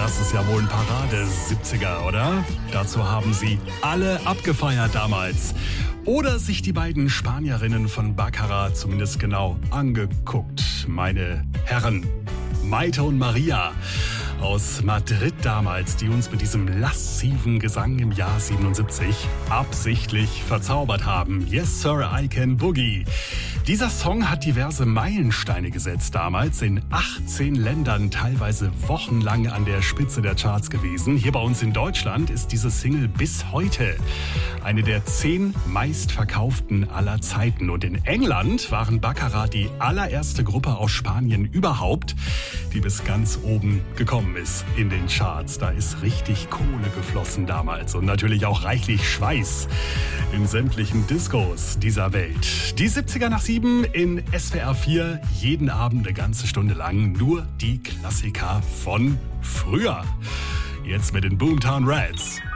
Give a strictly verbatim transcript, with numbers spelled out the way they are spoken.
Das ist ja wohl ein Parade-siebziger, oder? Dazu haben sie alle abgefeiert damals. Oder sich die beiden Spanierinnen von Baccarat zumindest genau angeguckt. Meine Herren, Maite und Maria aus Madrid damals, die uns mit diesem lassiven Gesang im Jahr siebenundsiebzig absichtlich verzaubert haben. Yes, Sir, I Can Boogie. Dieser Song hat diverse Meilensteine gesetzt damals, in achtzehn Ländern teilweise wochenlang an der Spitze der Charts gewesen. Hier bei uns in Deutschland ist diese Single bis heute eine der zehn meistverkauften aller Zeiten. Und in England waren Baccarat die allererste Gruppe aus Spanien überhaupt, die bis ganz oben gekommen ist in den Charts. Da ist richtig Kohle geflossen damals und natürlich auch reichlich Schweiß in sämtlichen Discos dieser Welt. Die siebziger nach sieben in S W R vier, jeden Abend eine ganze Stunde lang nur die Klassiker von früher. Jetzt mit den Boomtown Rats.